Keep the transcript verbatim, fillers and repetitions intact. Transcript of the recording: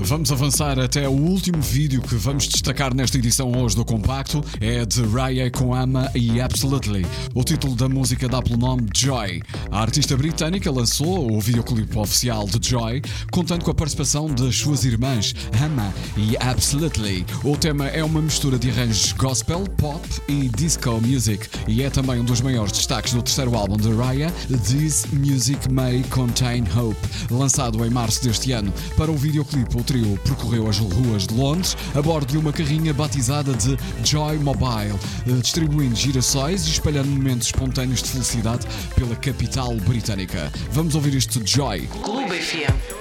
Vamos avançar até o último vídeo que vamos destacar nesta edição hoje do Compacto. É de Raya com Ama e Absolutely. O título da música dá pelo nome Joy. A artista britânica lançou o videoclipe oficial de Joy, contando com a participação das suas irmãs Ama e Absolutely. O tema é uma mistura de arranjos gospel, pop e disco music e é também um dos maiores destaques do terceiro álbum de Raya, This Music May Contain Hope, lançado em março deste ano. Para o videoclipe, o trio percorreu as ruas de Londres a bordo de uma carrinha batizada de Joy Mobile, distribuindo girassóis e espalhando momentos espontâneos de felicidade pela capital britânica. Vamos ouvir este Joy. Clube F M.